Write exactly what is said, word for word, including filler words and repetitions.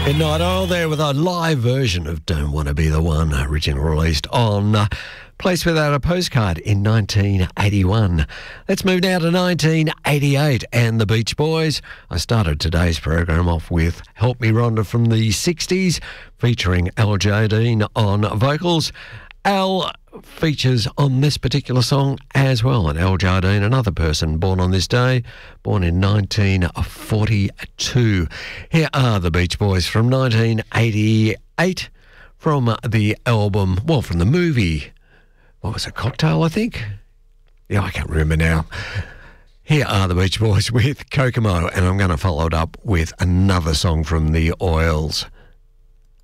Midnight Oil there with a live version of Don't Want to Be the One, originally released on uh, Place Without a Postcard in nineteen eighty-one. Let's move now to nineteen eighty-eight and the Beach Boys. I started today's program off with Help Me Rhonda from the sixties, featuring Al Jardine on vocals. Al features on this particular song as well, and Al Jardine, another person born on this day, born in nineteen forty-two. Here are the Beach Boys from nineteen eighty-eight, from the album, well, from the movie, what was it, Cocktail, I think? Yeah, I can't remember now. Here are the Beach Boys with Kokomo, and I'm going to follow it up with another song from the Oils.